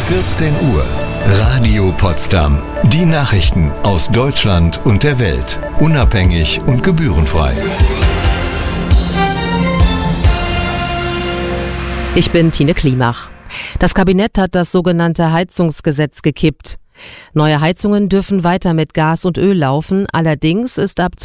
14 Uhr. Radio Potsdam. Die Nachrichten aus Deutschland und der Welt. Unabhängig und gebührenfrei. Ich bin Tine Klimach. Das Kabinett hat das sogenannte Heizungsgesetz gekippt. Neue Heizungen dürfen weiter mit Gas und Öl laufen, allerdings ist ab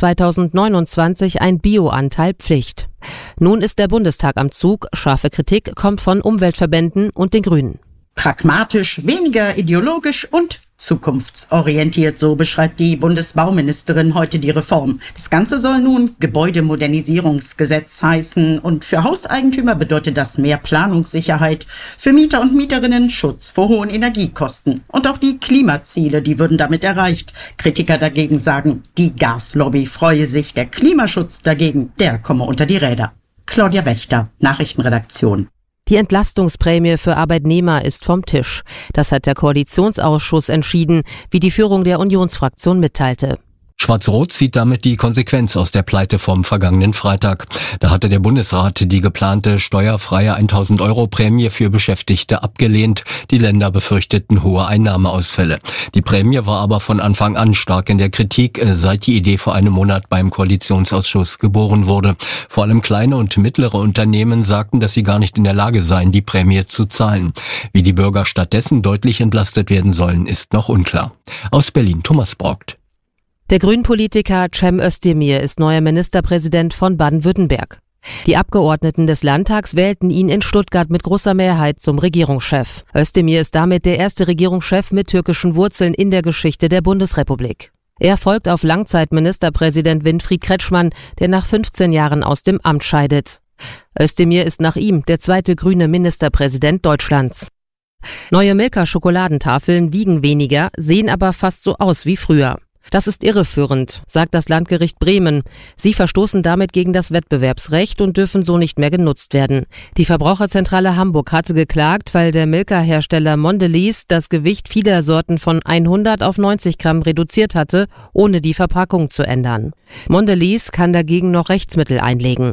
2029 ein Bioanteil Pflicht. Nun ist der Bundestag am Zug, scharfe Kritik kommt von Umweltverbänden und den Grünen. Pragmatisch, weniger ideologisch und zukunftsorientiert, so beschreibt die Bundesbauministerin heute die Reform. Das Ganze soll nun Gebäudemodernisierungsgesetz heißen und für Hauseigentümer bedeutet das mehr Planungssicherheit, für Mieter und Mieterinnen Schutz vor hohen Energiekosten. Und auch die Klimaziele, die würden damit erreicht. Kritiker dagegen sagen, die Gaslobby freue sich, der Klimaschutz dagegen, der komme unter die Räder. Claudia Wächter, Nachrichtenredaktion. Die Entlastungsprämie für Arbeitnehmer ist vom Tisch. Das hat der Koalitionsausschuss entschieden, wie die Führung der Unionsfraktion mitteilte. Schwarz-Rot zieht damit die Konsequenz aus der Pleite vom vergangenen Freitag. Da hatte der Bundesrat die geplante steuerfreie 1.000 € Prämie für Beschäftigte abgelehnt. Die Länder befürchteten hohe Einnahmeausfälle. Die Prämie war aber von Anfang an stark in der Kritik, seit die Idee vor einem Monat beim Koalitionsausschuss geboren wurde. Vor allem kleine und mittlere Unternehmen sagten, dass sie gar nicht in der Lage seien, die Prämie zu zahlen. Wie die Bürger stattdessen deutlich entlastet werden sollen, ist noch unklar. Aus Berlin, Thomas Brockt. Der Grünen-Politiker Cem Özdemir ist neuer Ministerpräsident von Baden-Württemberg. Die Abgeordneten des Landtags wählten ihn in Stuttgart mit großer Mehrheit zum Regierungschef. Özdemir ist damit der erste Regierungschef mit türkischen Wurzeln in der Geschichte der Bundesrepublik. Er folgt auf Langzeitministerpräsident Winfried Kretschmann, der nach 15 Jahren aus dem Amt scheidet. Özdemir ist nach ihm der zweite grüne Ministerpräsident Deutschlands. Neue Milka-Schokoladentafeln wiegen weniger, sehen aber fast so aus wie früher. Das ist irreführend, sagt das Landgericht Bremen. Sie verstoßen damit gegen das Wettbewerbsrecht und dürfen so nicht mehr genutzt werden. Die Verbraucherzentrale Hamburg hatte geklagt, weil der Milka-Hersteller Mondelez das Gewicht vieler Sorten von 100 auf 90 Gramm reduziert hatte, ohne die Verpackung zu ändern. Mondelez kann dagegen noch Rechtsmittel einlegen.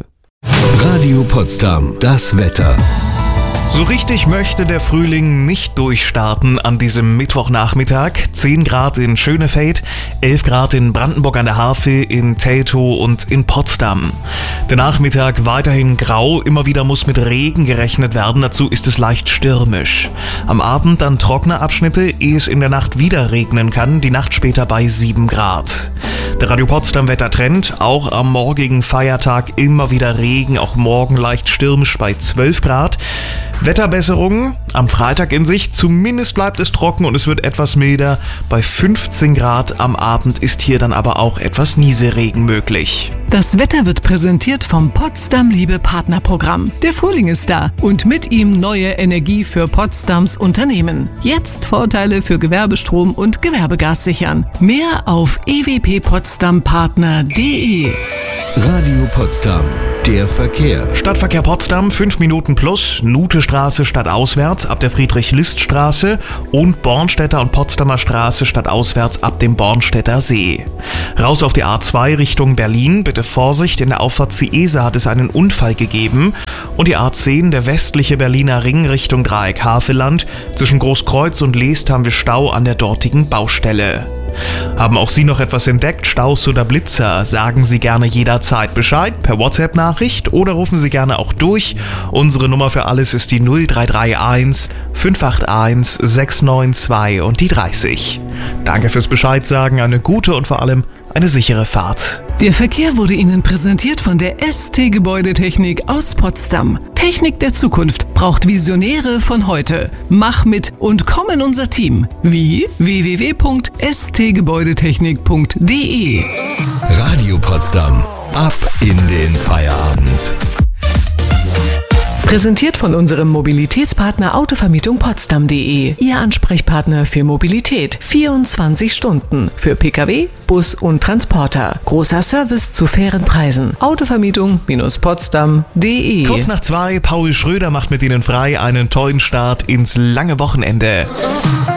Radio Potsdam, das Wetter. So richtig möchte der Frühling nicht durchstarten an diesem Mittwochnachmittag. 10 Grad in Schönefeld, 11 Grad in Brandenburg an der Havel, in Teltow und in Potsdam. Der Nachmittag weiterhin grau, immer wieder muss mit Regen gerechnet werden, dazu ist es leicht stürmisch. Am Abend dann trockene Abschnitte, ehe es in der Nacht wieder regnen kann, die Nacht später bei 7 Grad. Der Radio Potsdam Wettertrend, auch am morgigen Feiertag immer wieder Regen, auch morgen leicht stürmisch bei 12 Grad. Wetterbesserungen am Freitag in Sicht, zumindest bleibt es trocken und es wird etwas milder. Bei 15 Grad am Abend ist hier dann aber auch etwas Nieselregen möglich. Das Wetter wird präsentiert vom Potsdam Liebe Partnerprogramm. Der Frühling ist da und mit ihm neue Energie für Potsdams Unternehmen. Jetzt Vorteile für Gewerbestrom und Gewerbegas sichern. Mehr auf ewppotsdampartner.de. Radio Potsdam, der Verkehr. Stadtverkehr Potsdam, 5 Minuten plus, Nutestraße stadtauswärts ab der Friedrich-List-Straße und Bornstädter und Potsdamer Straße stadtauswärts ab dem Bornstädter See. Raus auf die A2 Richtung Berlin, bitte Vorsicht, in der Auffahrt Ciesa hat es einen Unfall gegeben. Und die A10, der westliche Berliner Ring Richtung Dreieck Havelland, zwischen Großkreuz und Leest haben wir Stau an der dortigen Baustelle. Haben auch Sie noch etwas entdeckt, Staus oder Blitzer? Sagen Sie gerne jederzeit Bescheid per WhatsApp-Nachricht oder rufen Sie gerne auch durch. Unsere Nummer für alles ist die 0331 581 692 und die 30. Danke fürs Bescheid sagen, eine gute und vor allem eine sichere Fahrt. Der Verkehr wurde Ihnen präsentiert von der ST Gebäudetechnik aus Potsdam. Technik der Zukunft braucht Visionäre von heute. Mach mit und komm in unser Team. Wie? www.stgebäudetechnik.de. Radio Potsdam. Ab in den Feierabend. Präsentiert von unserem Mobilitätspartner Autovermietung Potsdam.de. Ihr Ansprechpartner für Mobilität. 24 Stunden. Für Pkw, Bus und Transporter. Großer Service zu fairen Preisen. Autovermietung-potsdam.de. Kurz nach 2, Paul Schröder macht mit Ihnen frei einen tollen Start ins lange Wochenende.